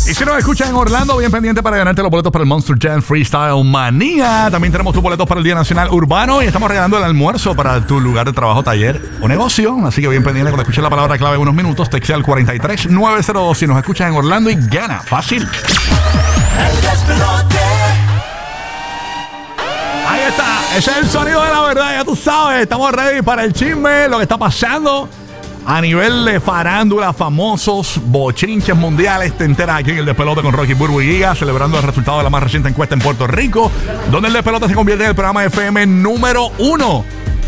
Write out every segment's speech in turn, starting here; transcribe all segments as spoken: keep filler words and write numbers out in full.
Y si nos escuchas en Orlando, bien pendiente para ganarte los boletos para el Monster Jam Freestyle Manía. También tenemos tus boletos para el Día Nacional Urbano y estamos regalando el almuerzo para tu lugar de trabajo, taller o negocio. Así que bien pendiente cuando escuches la palabra clave en unos minutos. Textea al cuatro tres nueve cero dos si nos escuchas en Orlando y gana. Fácil. El despelote. Ahí está. Ese es el sonido de la verdad. Ya tú sabes. Estamos ready para el chisme. Lo que está pasando a nivel de farándula, famosos, bochinches mundiales. Te enteras aquí en el Despelote con Rocky, Burbu y Giga, celebrando el resultado de la más reciente encuesta en Puerto Rico, donde el Despelote se convierte en el programa F M número uno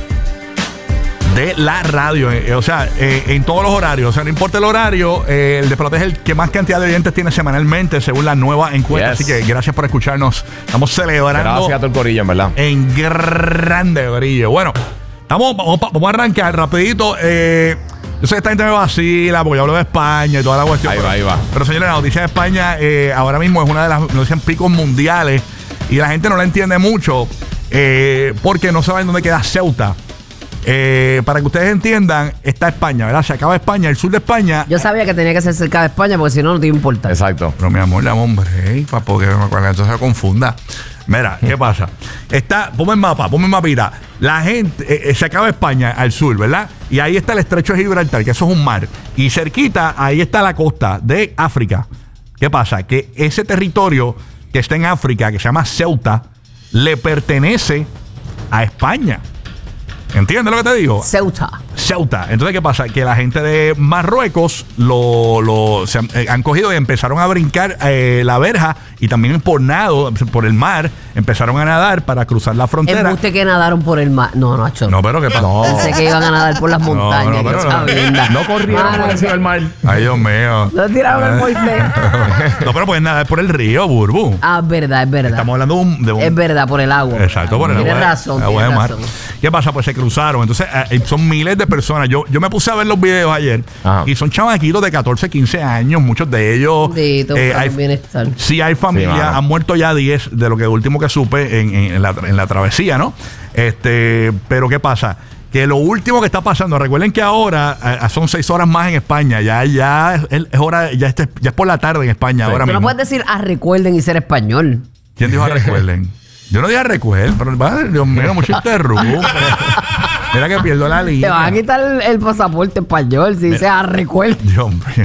de la radio. Eh, o sea, eh, en todos los horarios. O sea, no importa el horario, eh, el Despelote es el que más cantidad de oyentes tiene semanalmente, según la nueva encuesta. Yes. Así que gracias por escucharnos. Estamos celebrando. Gracias a todo el corillo, en verdad. En grande brillo. Bueno, estamos, vamos, vamos a arrancar rapidito. Eh, yo sé que esta gente me vacila porque yo hablo de España y toda la cuestión. Ahí pero, va, ahí va. Pero señores, la noticia de España eh, ahora mismo es una de las noticias picos mundiales y la gente no la entiende mucho eh, porque no saben dónde queda Ceuta. Eh, para que ustedes entiendan, está España, ¿verdad? Se acaba España, el sur de España. Yo sabía que tenía que ser cerca de España porque si no, no te iba a importar. Exacto. Pero mi amor, dame un break, para porque entonces se confunda. Mira, ¿qué pasa? Está, ponme el mapa, ponme el mapita. La gente, eh, eh, se acaba España al sur, ¿verdad? Y ahí está el estrecho de Gibraltar, que eso es un mar. Y cerquita, ahí está la costa de África. ¿Qué pasa? Que ese territorio que está en África, que se llama Ceuta, le pertenece a España. ¿Entiendes lo que te digo? Ceuta. Ceuta. Entonces, ¿qué pasa? Que la gente de Marruecos lo, lo se han, eh, han cogido y empezaron a brincar eh, la verja y también por nado, por el mar, empezaron a nadar para cruzar la frontera. Embuste que nadaron por el mar. No, no, Acho. No, pero ¿qué pasa? No. Pensé que iban a nadar por las montañas. no, pero qué no. chavinda. No corrieron Mano, por encima del mar. Ay, Dios mío. No tiraron el Moisés. No, pero pueden nadar por el río, Burbu. Ah, es verdad, es verdad. Estamos hablando de un... De un Es verdad, por el agua. Exacto, por el agua. Tienes razón, agua de tienes mar. razón. ¿Qué pasa? Pues se cruzaron. Entonces, eh, son miles de personas. Yo, yo me puse a ver los videos ayer. Ajá. Y son chamaquitos de catorce, quince años. Muchos de ellos. Bendito, eh, para hay, el bienestar. sí, hay familia. Sí, mano. Han muerto ya diez de lo que último que supe en, en, en, la, en la travesía, ¿no? Este, pero ¿qué pasa? Que lo último que está pasando, recuerden que ahora eh, son seis horas más en España. Ya, ya es, es hora, ya, este, ya es por la tarde en España Sí. ahora Tú mismo. no puedes decir, ah, recuerden y ser español. ¿Quién dijo a recuerden? Yo no dije a recuerden, pero madre, Dios mío, mucho interrumpe. Mira que pierdo la Te línea. van a quitar el, el pasaporte español si dices, ah, recuerden. Dios mío.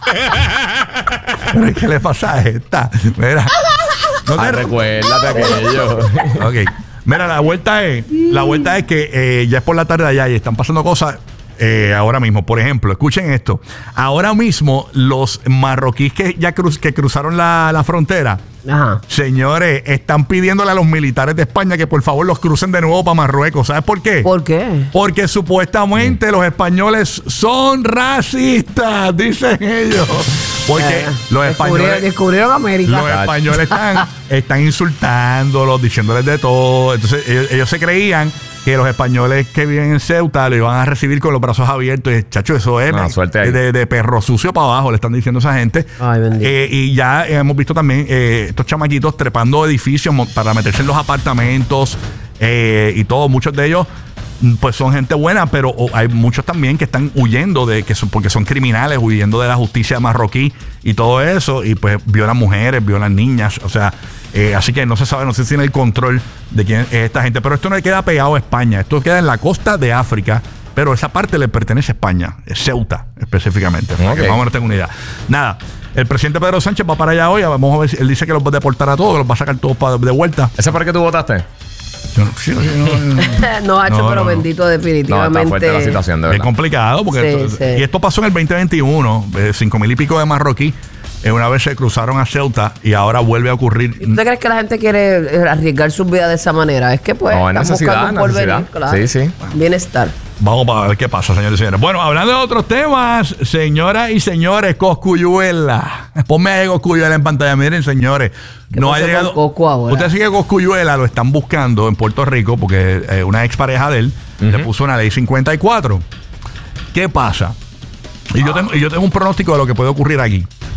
Pero ¿qué le pasa a esta? Mira. No te Ay, recuérdate aquello. Ok. Mira, la vuelta es, la vuelta es que eh, ya es por la tarde allá y están pasando cosas eh, ahora mismo. Por ejemplo, escuchen esto. Ahora mismo los marroquíes que ya cruz, que cruzaron la, la frontera, Ajá. señores, están pidiéndole a los militares de España que por favor los crucen de nuevo para Marruecos. ¿Sabes por qué? ¿Por qué? Porque supuestamente los españoles son racistas, dicen ellos. Porque Eh, los descubrieron- españoles... Descubrieron América. Los españoles están, están insultándolos, diciéndoles de todo. Entonces ellos, ellos se creían que los españoles que viven en Ceuta lo iban a recibir con los brazos abiertos. Y, chacho, eso es No, de, suerte ahí. de, de perro sucio para abajo, le están diciendo a esa gente. Ay, bendito. Eh, y ya hemos visto también eh, estos chamaquitos trepando edificios mo- para meterse en los apartamentos eh, y todo. Muchos de ellos pues son gente buena, pero o, hay muchos también que están huyendo de que son, porque son criminales, huyendo de la justicia marroquí y todo eso, y pues violan mujeres, violan niñas, o sea, eh, así que no se sabe, no se tiene el control de quién es esta gente, pero esto no queda pegado a España, esto queda en la costa de África, pero esa parte le pertenece a España, es Ceuta específicamente, para que Ok. más o menos tengan una idea. Nada, el presidente Pedro Sánchez va para allá hoy, vamos a ver si él dice que los va a deportar a todos, que los va a sacar todos pa- de vuelta. ¿Ese para qué tú votaste? Yo no- sí, no, no, no, Hacho, No, pero no, no. bendito, No, definitivamente. está fuerte la situación, de Es verdad. complicado porque Sí, esto, sí. y esto pasó en el veinte veintiuno, eh, cinco mil y pico de marroquí eh, una vez se cruzaron a Ceuta y ahora vuelve a ocurrir. ¿Tú te crees que la gente quiere eh, arriesgar su vida de esa manera? Es que pues No, es están necesidad, buscando un porvenir, necesidad. claro. Sí, sí. Bienestar. Vamos para ver qué pasa, señores y señores. Bueno, hablando de otros temas, señoras y señores, Cosculluela. Ponme ahí Cosculluela en pantalla. Miren, señores, ¿Qué no ha pasó con llegado. Coscu ahora? Usted sigue que Cosculluela lo están buscando en Puerto Rico porque eh, una expareja de él le puso una ley cincuenta y cuatro. ¿Qué pasa? Y yo tengo, y yo tengo un pronóstico de lo que puede ocurrir aquí.